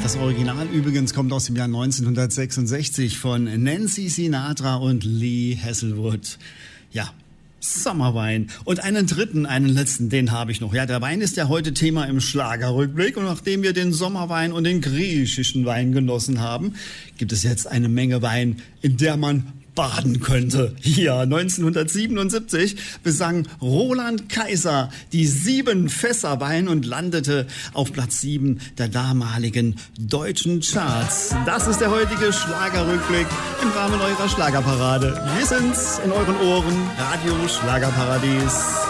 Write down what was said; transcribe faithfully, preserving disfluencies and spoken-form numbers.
Das Original übrigens kommt aus dem Jahr neunzehnhundertsechsundsechzig von Nancy Sinatra und Lee Hasselwood. Ja, Sommerwein. Und einen dritten, einen letzten, den habe ich noch. Ja, der Wein ist ja heute Thema im Schlagerrückblick. Und nachdem wir den Sommerwein und den griechischen Wein genossen haben, gibt es jetzt eine Menge Wein, in der man baden könnte. Hier, neunzehnhundertsiebenundsiebzig besang Roland Kaiser die sieben Fässer Wein und landete auf Platz sieben der damaligen deutschen Charts. Das ist der heutige Schlagerrückblick im Rahmen eurer Schlagerparade. Wir sind's in euren Ohren, Radio Schlagerparadies.